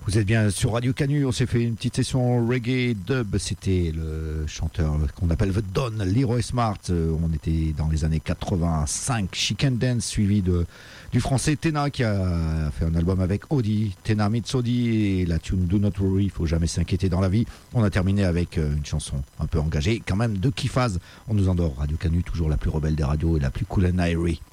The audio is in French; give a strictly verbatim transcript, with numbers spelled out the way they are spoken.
Vous êtes bien sur Radio Canu, on s'est fait une petite session reggae dub, c'était le chanteur qu'on appelle The Don, Leroy Smart, on était dans les années quatre-vingt-cinq, Chicken Dance, suivi de, du français Tena qui a fait un album avec Audi, Tena meets Audi et la tune Do Not Worry, il faut jamais s'inquiéter dans la vie. On a terminé avec une chanson un peu engagée, quand même de Kifaz, on nous endort, Radio Canu, toujours la plus rebelle des radios et la plus cool and airy.